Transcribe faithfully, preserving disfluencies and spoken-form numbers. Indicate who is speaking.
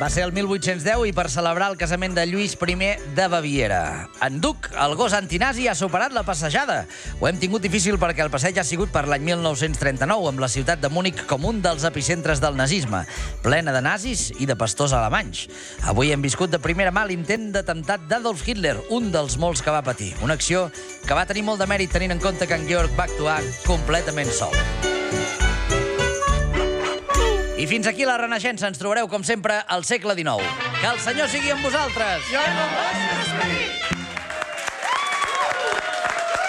Speaker 1: Va ser el mil vuit-cents deu i per celebrar el casament de Lluís primer de Baviera. En Duc, el gos antinazi, ha superat la passejada. Ho hem tingut difícil perquè el passeig ha sigut per l'any mil nou-cents trenta-nou, amb la ciutat de Múnich com un dels epicentres del nazisme, plena de nazis i de pastors alemanys. Avui hem viscut de primera mà l'intent d'atemptat d'Adolf Hitler, un dels molts que va patir. Una acció que va tenir molt de mèrit tenint en compte que en Georg va actuar completament sol. I fins aquí la Renaixença. Ens trobareu, com sempre, al segle dinou. Que el Senyor sigui amb vosaltres!
Speaker 2: I amb el vostre esperit!